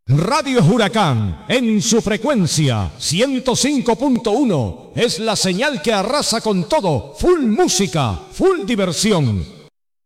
Radio Huracán, en su frecuencia 105.1, es la señal que arrasa con todo, full música, full diversión.